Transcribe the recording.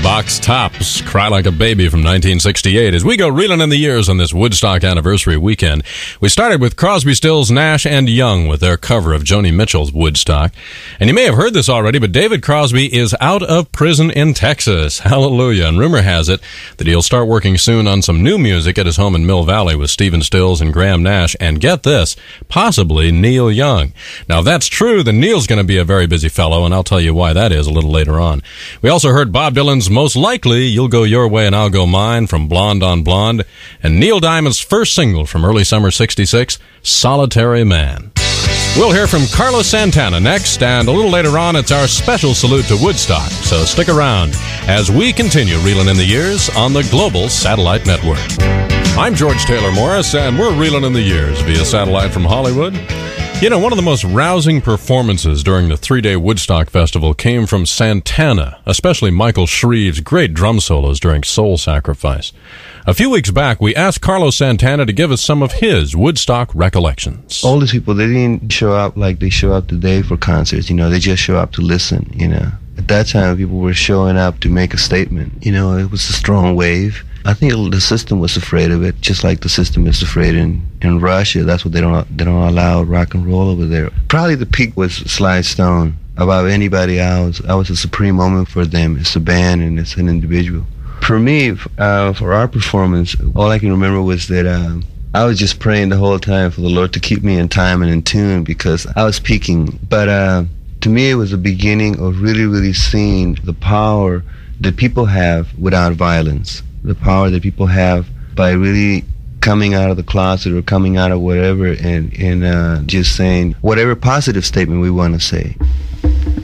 Box Tops, Cry Like a Baby from 1968. As we go reeling in the years on this Woodstock anniversary weekend, we started with Crosby, Stills, Nash, and Young with their cover of Joni Mitchell's Woodstock. And you may have heard this already, but David Crosby is out of prison in Texas. Hallelujah. And rumor has it that he'll start working soon on some new music at his home in Mill Valley with Stephen Stills and Graham Nash. And get this, possibly Neil Young. Now, if that's true, then Neil's going to be a very busy fellow, and I'll tell you why that is a little later on. We also heard Bob Dylan's Most Likely, You'll Go Your Way and I'll Go Mine from Blonde on Blonde, and Neil Diamond's first single from early summer '66, Solitary Man. We'll hear from Carlos Santana next, and a little later on, it's our special salute to Woodstock. So stick around as we continue reeling in the years on the Global Satellite Network. I'm George Taylor Morris, and we're reeling in the years via satellite from Hollywood. You know, one of the most rousing performances during the 3-day Woodstock Festival came from Santana, especially Michael Shreve's great drum solos during Soul Sacrifice. A few weeks back, we asked Carlos Santana to give us some of his Woodstock recollections. All these people, they didn't show up like they show up today for concerts, they just show up to listen, At that time, people were showing up to make a statement, it was a strong wave. I think the system was afraid of it, just like the system is afraid in Russia. That's what they don't allow rock and roll over there. Probably the peak was Sly Stone. Above anybody else, that was a supreme moment for them. It's a band and it's an individual. For me, for our performance, all I can remember was that I was just praying the whole time for the Lord to keep me in time and in tune because I was peaking. But to me, it was the beginning of really, really seeing the power that people have without violence. The power that people have by really coming out of the closet or coming out of whatever and just saying whatever positive statement we want to say.